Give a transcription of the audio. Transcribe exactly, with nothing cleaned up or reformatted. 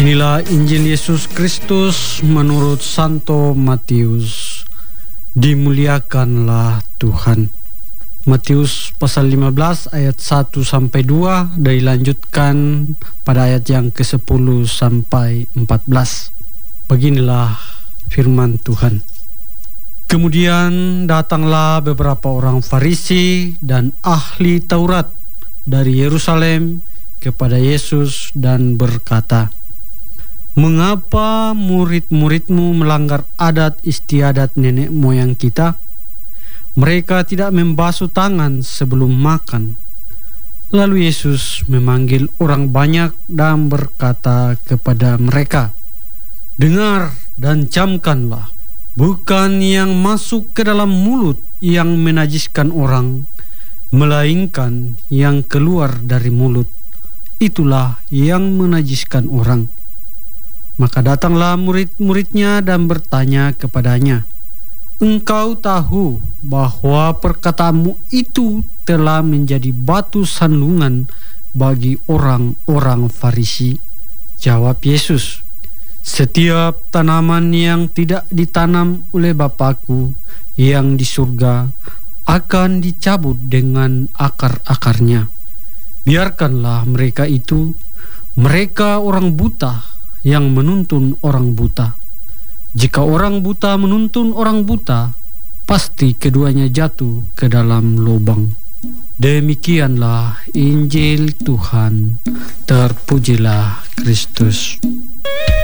Inilah Injil Yesus Kristus menurut Santo Matius. Dimuliakanlah Tuhan. Matius pasal lima belas ayat satu sampai dua dan dilanjutkan pada ayat yang kesepuluh sampai empat belas. Beginilah firman Tuhan. Kemudian datanglah beberapa orang Farisi dan ahli Taurat dari Yerusalem kepada Yesus dan berkata, "Mengapa murid-muridmu melanggar adat istiadat nenek moyang kita? Mereka tidak membasuh tangan sebelum makan." Lalu Yesus memanggil orang banyak dan berkata kepada mereka, "Dengar dan camkanlah. Bukan yang masuk ke dalam mulut yang menajiskan orang, melainkan yang keluar dari mulut. Itulah yang menajiskan orang." Maka datanglah murid-muridnya dan bertanya kepadanya, "Engkau tahu bahwa perkataanmu itu telah menjadi batu sandungan bagi orang-orang Farisi?" Jawab Yesus, "Setiap tanaman yang tidak ditanam oleh Bapa-Ku yang di surga akan dicabut dengan akar-akarnya. Biarkanlah mereka itu, mereka orang buta yang menuntun orang buta. Jika orang buta menuntun orang buta, pasti keduanya jatuh ke dalam lubang." Demikianlah Injil Tuhan. Terpujilah Kristus.